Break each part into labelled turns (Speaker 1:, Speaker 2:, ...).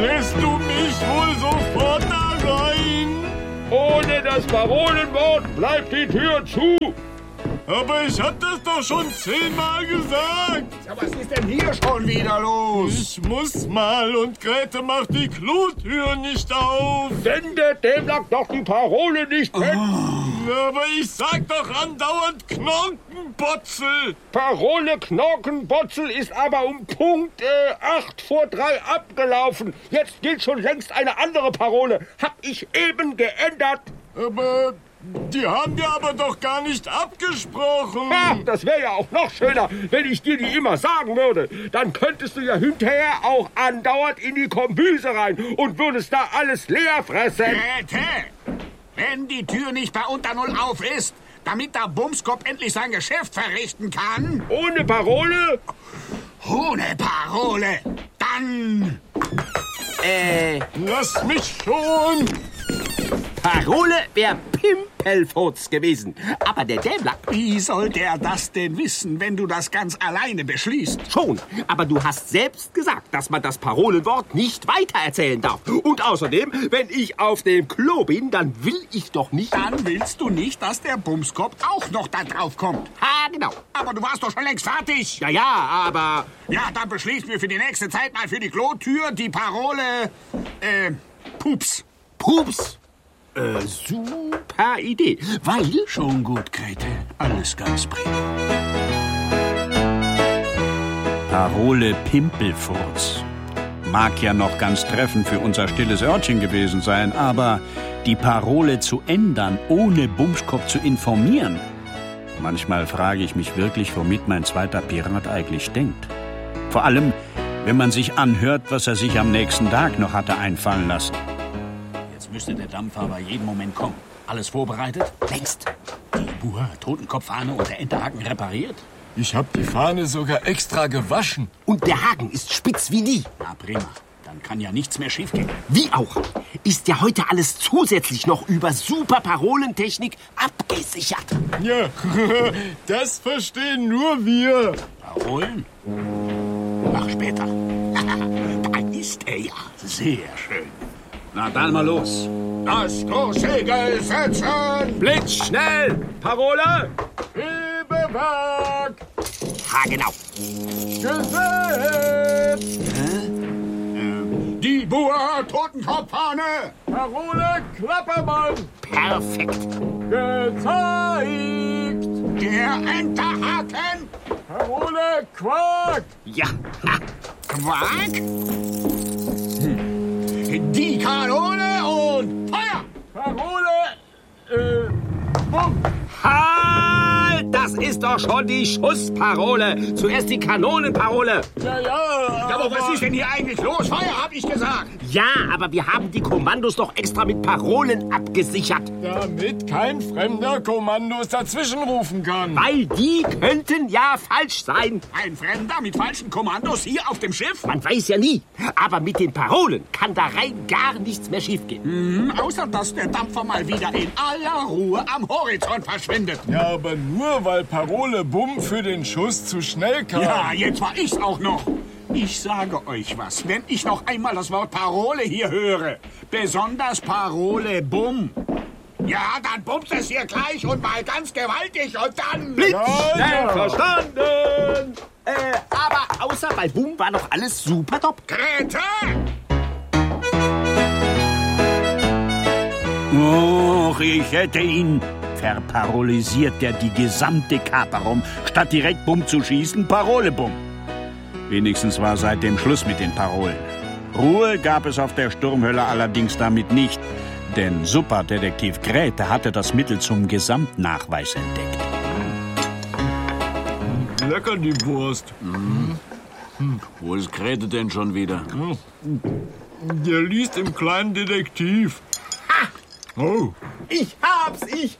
Speaker 1: lässt du mich wohl sofort da rein?
Speaker 2: Ohne das Parolenwort bleibt die Tür zu.
Speaker 1: Aber ich hab das doch schon 10-mal gesagt.
Speaker 3: Ja, was ist denn hier schon wieder los?
Speaker 1: Ich muss mal und Grete macht die Klotür nicht auf.
Speaker 2: Wenn der Dämlack doch die Parole nicht kennt.
Speaker 1: Aber ich sag doch andauernd Knorkenbotzel.
Speaker 2: Parole Knorkenbotzel ist aber um Punkt 2:08 abgelaufen. Jetzt gilt schon längst eine andere Parole. Hab ich eben geändert.
Speaker 1: Aber die haben wir aber doch gar nicht abgesprochen.
Speaker 2: Ha, das wäre ja auch noch schöner, wenn ich dir die immer sagen würde. Dann könntest du ja hinterher auch andauernd in die Kombüse rein und würdest da alles leer fressen.
Speaker 3: Grete, wenn die Tür nicht bei unter 0 auf ist, damit der Bumskopf endlich sein Geschäft verrichten kann.
Speaker 2: Ohne Parole?
Speaker 3: Ohne Parole. Dann...
Speaker 1: Lass mich schon.
Speaker 4: Parole wäre Pimpelfurz gewesen. Aber der Dämlack...
Speaker 3: Wie soll der das denn wissen, wenn du das ganz alleine beschließt?
Speaker 4: Schon, aber du hast selbst gesagt, dass man das Parolenwort nicht weitererzählen darf. Und außerdem, wenn ich auf dem Klo bin, dann will ich doch nicht...
Speaker 3: Dann willst du nicht, dass der Bumskopf auch noch da drauf kommt.
Speaker 4: Ha, genau.
Speaker 3: Aber du warst doch schon längst fertig.
Speaker 4: Ja, aber...
Speaker 3: Ja, dann beschließen wir für die nächste Zeit mal für die Klotür die Parole... Pups.
Speaker 4: Pups. Super Idee, weil...
Speaker 3: Schon gut, Grete. Alles ganz prima.
Speaker 5: Parole Pimpelfurz. Mag ja noch ganz treffend für unser stilles Örtchen gewesen sein, aber die Parole zu ändern, ohne Bumskopf zu informieren... Manchmal frage ich mich wirklich, womit mein zweiter Pirat eigentlich denkt. Vor allem, wenn man sich anhört, was er sich am nächsten Tag noch hatte einfallen lassen.
Speaker 3: Müsste der Dampfer aber jeden Moment kommen. Alles vorbereitet?
Speaker 4: Längst.
Speaker 3: Die Buhr, Totenkopffahne und der Enterhaken repariert?
Speaker 1: Ich hab die Fahne sogar extra gewaschen.
Speaker 4: Und der Haken ist spitz wie nie.
Speaker 3: Na prima. Dann kann ja nichts mehr schiefgehen.
Speaker 4: Wie auch. Ist ja heute alles zusätzlich noch über Superparolentechnik abgesichert.
Speaker 1: Ja, das verstehen nur wir.
Speaker 3: Parolen? Mach später. Da ist er ja. Sehr schön.
Speaker 5: Na, dann mal los.
Speaker 3: Das Stoßsegel setzen!
Speaker 2: Blitzschnell! Parole?
Speaker 1: Hebewerk.
Speaker 4: Ha, genau.
Speaker 1: Gesetz.
Speaker 3: Die Buhr, Totenkopffahne!
Speaker 1: Parole Klappermann.
Speaker 4: Perfekt.
Speaker 1: Gezeigt.
Speaker 3: Der Enterhaken!
Speaker 1: Parole Quark.
Speaker 4: Ja. Ha.
Speaker 3: Quark? Die Kanone und Feuer!
Speaker 1: Parole, Bumm.
Speaker 4: Halt! Das ist doch schon die Schussparole. Zuerst die Kanonenparole.
Speaker 1: Ja,
Speaker 3: Ja, aber was ist denn hier eigentlich los? Feuer, hab ich gesagt!
Speaker 4: Ja, aber wir haben die Kommandos doch extra mit Parolen abgesichert.
Speaker 1: Damit kein Fremder Kommandos dazwischenrufen kann.
Speaker 4: Weil die könnten ja falsch sein.
Speaker 3: Ein Fremder mit falschen Kommandos hier auf dem Schiff?
Speaker 4: Man weiß ja nie. Aber mit den Parolen kann da rein gar nichts mehr schiefgehen.
Speaker 3: Außer dass der Dampfer mal wieder in aller Ruhe am Horizont verschwindet.
Speaker 1: Ja, aber nur weil Parole Bumm für den Schuss zu schnell kam.
Speaker 3: Ja, jetzt war ich's auch noch. Ich sage euch was, wenn ich noch einmal das Wort Parole hier höre, besonders Parole Bumm, ja, dann bummt es hier gleich und mal ganz gewaltig und dann...
Speaker 2: Schnell verstanden!
Speaker 4: Aber außer bei Boom war doch alles super top.
Speaker 3: Grete!
Speaker 5: Och, ich hätte ihn. Verparolisiert der die gesamte Kaperung, statt direkt Bumm zu schießen, Parole Bumm. Wenigstens war seitdem Schluss mit den Parolen. Ruhe gab es auf der Sturmhölle allerdings damit nicht, denn Superdetektiv Grete hatte das Mittel zum Gesamtnachweis entdeckt.
Speaker 1: Lecker, die Wurst.
Speaker 5: Wo ist Grete denn schon wieder?
Speaker 1: Der liest im kleinen Detektiv. Oh.
Speaker 4: Ich hab's!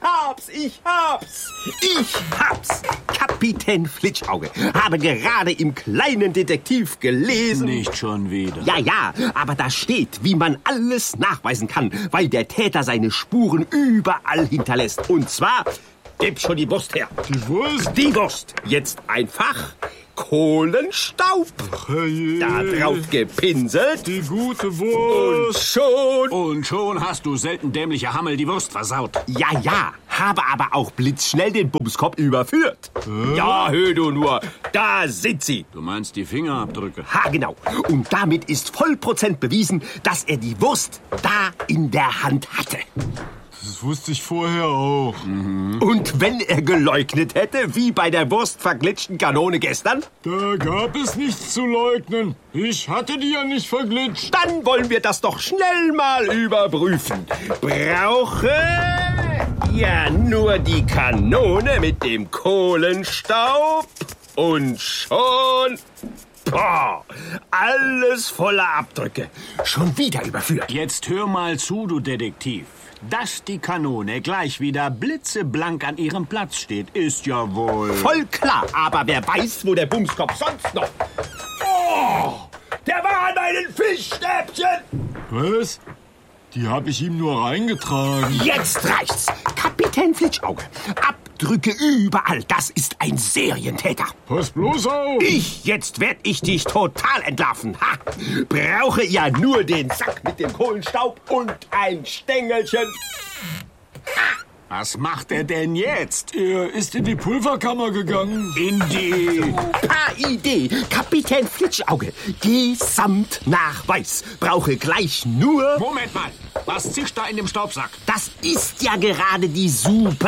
Speaker 4: Kapitän Flitschauge habe gerade im kleinen Detektiv gelesen.
Speaker 5: Nicht schon wieder.
Speaker 4: Ja, aber da steht, wie man alles nachweisen kann, weil der Täter seine Spuren überall hinterlässt. Und zwar, gib schon die Wurst her.
Speaker 1: Die Wurst?
Speaker 4: Die Wurst. Jetzt einfach Kohlenstaub. Da drauf gepinselt.
Speaker 1: Die gute Wurst.
Speaker 3: Und schon hast du selten dämliche Hammel die Wurst versaut.
Speaker 4: Ja, habe aber auch blitzschnell den Bumskopf überführt. Ja, hör du nur, da sind sie.
Speaker 3: Du meinst die Fingerabdrücke?
Speaker 4: Ha, genau. Und damit ist Vollprozent bewiesen, dass er die Wurst da in der Hand hatte.
Speaker 1: Das wusste ich vorher auch.
Speaker 4: Und wenn er geleugnet hätte, wie bei der wurstverglitschten Kanone gestern,
Speaker 1: Da gab es nichts zu leugnen. Ich hatte die ja nicht verglitscht.
Speaker 4: dann wollen wir das doch schnell mal überprüfen. Brauche ja nur die Kanone mit dem Kohlenstaub und schon... Boah, alles voller Abdrücke. Schon wieder überführt.
Speaker 3: Jetzt hör mal zu, du Detektiv. Dass die Kanone gleich wieder blitzeblank an ihrem Platz steht, ist ja wohl...
Speaker 4: Voll klar, aber wer weiß, wo der Bumskopf sonst noch... Oh, der war an meinen Fischstäbchen!
Speaker 1: Was? Die habe ich ihm nur reingetragen.
Speaker 4: Jetzt reicht's. Kapitän Flitschauge. Abdrücke überall. Das ist ein Serientäter.
Speaker 1: Pass bloß auf.
Speaker 4: Jetzt werd ich dich total entlarven. Ha. Brauche ja nur den Sack mit dem Kohlenstaub und ein Stängelchen.
Speaker 3: Was macht er denn jetzt?
Speaker 1: Er ist in die Pulverkammer gegangen.
Speaker 3: In die...
Speaker 4: Super Idee. Kapitän Flitschauge. Gesamtnachweis. Brauche gleich nur...
Speaker 3: Moment mal. Was zischt da in dem Staubsack?
Speaker 4: Das ist ja gerade die Super...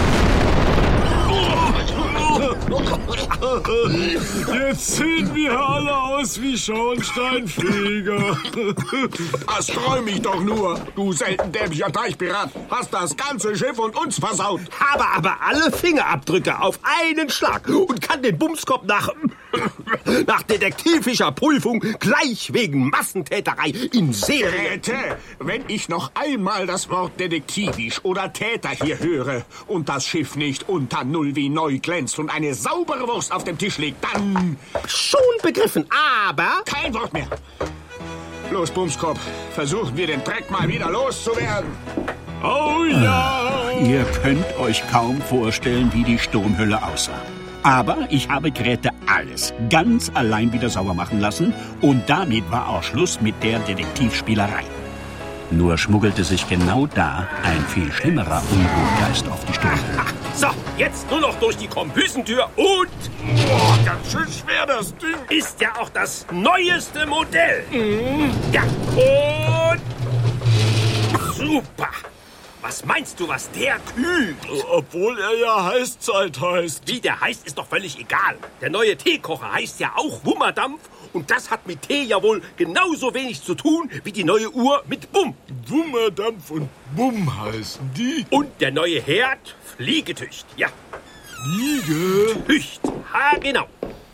Speaker 1: Jetzt sehen wir alle aus wie Schornsteinfeger.
Speaker 3: Das träum ich doch nur. Du selten dämlicher Teichpirat. Hast das ganze Schiff und uns versaut.
Speaker 4: Habe aber alle Fingerabdrücke auf einen Schlag und kann den Bumskopf nach detektivischer Prüfung gleich wegen Massentäterei in Serie...
Speaker 3: Grete, wenn ich noch einmal das Wort detektivisch oder Täter hier höre und das Schiff nicht unter Null wie neu glänzt und eine saubere Wurst auf dem Tisch liegt, dann...
Speaker 4: Schon begriffen, aber...
Speaker 3: Kein Wort mehr. Los, Bumskopf, versuchen wir den Dreck mal wieder loszuwerden.
Speaker 1: Oh ja!
Speaker 5: Ihr könnt euch kaum vorstellen, wie die Sturmhülle aussah. Aber ich habe Grete alles ganz allein wieder sauber machen lassen und damit war auch Schluss mit der Detektivspielerei. Nur schmuggelte sich genau da ein viel schlimmerer Unruhegeist auf die Sturmhülle.
Speaker 4: So, jetzt nur noch durch die Kombüsentür und...
Speaker 1: Boah, ganz schön schwer das Ding.
Speaker 4: Ist ja auch das neueste Modell. Ja, und... Super. Was meinst du, was der kühlt?
Speaker 1: Obwohl er ja Heißzeit heißt.
Speaker 4: Wie der heißt, ist doch völlig egal. Der neue Teekocher heißt ja auch Wummerdampf. Und das hat mit Tee ja wohl genauso wenig zu tun wie die neue Uhr mit Bumm.
Speaker 1: Wummerdampf und Bumm heißen die.
Speaker 4: Und der neue Herd Fliegetücht. Ja,
Speaker 1: Fliege.
Speaker 4: Tücht. Ha, genau.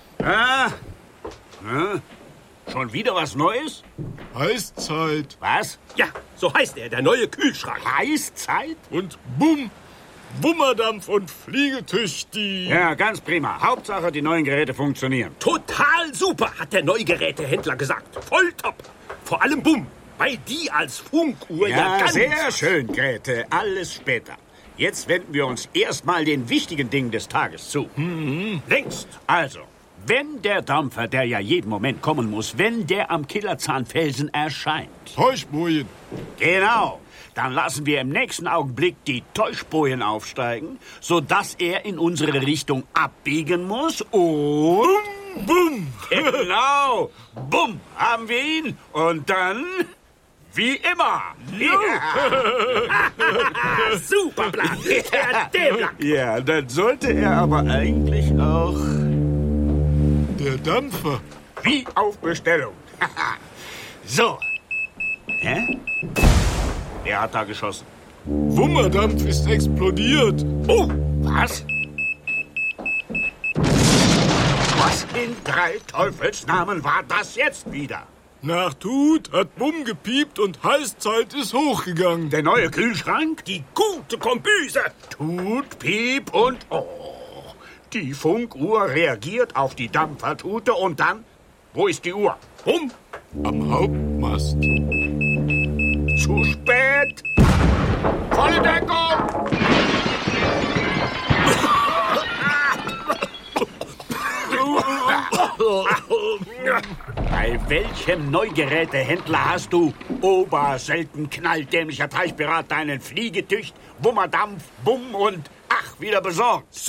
Speaker 3: Schon wieder was Neues?
Speaker 1: Heißzeit.
Speaker 3: Was?
Speaker 4: Ja, so heißt er, der neue Kühlschrank.
Speaker 3: Heißzeit?
Speaker 1: Und Bumm. Wummerdampf und Fliegetüchti.
Speaker 3: Ja, ganz prima. Hauptsache, die neuen Geräte funktionieren.
Speaker 4: Total super, hat der Neugerätehändler gesagt. Voll top. Vor allem Bumm, weil die als Funkuhr ja ganz...
Speaker 3: sehr schön, Grete. Alles später. Jetzt wenden wir uns erstmal den wichtigen Dingen des Tages zu.
Speaker 4: Längst.
Speaker 3: Also, wenn der Dampfer, der ja jeden Moment kommen muss, wenn der am Killerzahnfelsen erscheint.
Speaker 1: Täuschbojen.
Speaker 3: Genau. Dann lassen wir im nächsten Augenblick die Täuschbojen aufsteigen, sodass er in unsere Richtung abbiegen muss und...
Speaker 1: Bumm.
Speaker 3: Genau. Bumm, haben wir ihn. Und dann... Wie immer.
Speaker 4: Super Plan. Der D-Plan.
Speaker 3: Ja, dann sollte er aber eigentlich auch...
Speaker 1: Der Dampfer.
Speaker 3: Wie auf Bestellung. So. Hä? Wer hat da geschossen?
Speaker 1: Wummerdampf ist explodiert.
Speaker 3: Oh, was? Was in drei Teufelsnamen war das jetzt wieder?
Speaker 1: Nach Tut hat Bumm gepiept und Heißzeit ist hochgegangen.
Speaker 3: Der neue Kühlschrank?
Speaker 4: Die gute Kombüse.
Speaker 3: Tut, Piep und oh. Die Funkuhr reagiert auf die Dampfertute und dann... Wo ist die Uhr?
Speaker 4: Bumm.
Speaker 1: Am Hauptmast.
Speaker 3: Zu spät. Volle Deckung.
Speaker 5: Bei welchem Neugerätehändler hast du, oberselten knalldämlicher Teichpirat, deinen Fliegetücht, Wummerdampf, Bumm und ach wieder besorgt?